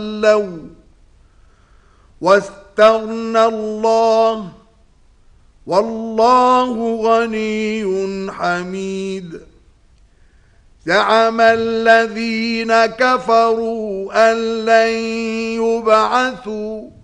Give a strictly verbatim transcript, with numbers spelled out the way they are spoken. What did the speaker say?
تولوا واستغنى الله والله غني حميد. زعم الذين كفروا أن لن يبعثوا